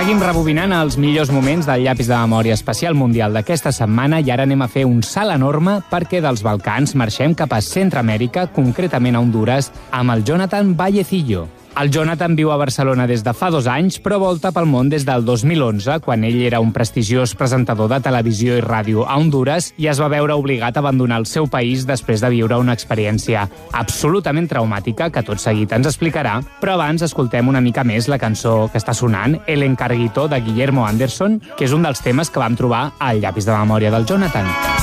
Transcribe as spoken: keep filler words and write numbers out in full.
Seguim rebobinant els millors moments del llapis de memòria especial mundial d'aquesta setmana i ara anem a fer un salt enorme perquè dels Balcans marxem cap a Centroamèrica, concretament a Hondures, amb el Jonathan Vallecillo. El Jonathan viu a Barcelona des de fa dos anys, però volta pel món des del dos mil onze, quan ell era un prestigiós presentador de televisió i ràdio a Hondures i es va veure obligat a abandonar el seu país després de viure una experiència absolutament traumàtica que tot seguit ens explicarà, però abans escoltem una mica més la cançó que està sonant, El Encarguito, de Guillermo Anderson, que és un dels temes que vam trobar al llapis de memòria del Jonathan.